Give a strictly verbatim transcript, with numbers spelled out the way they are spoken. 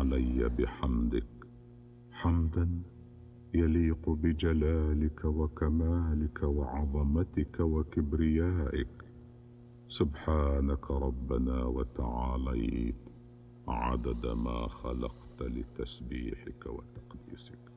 علي بحمدك حمدا يليق بجلالك وكمالك وعظمتك وكبريائك. سبحانك ربنا وتعاليت عدد ما خلقت لتسبيحك وتقديسك.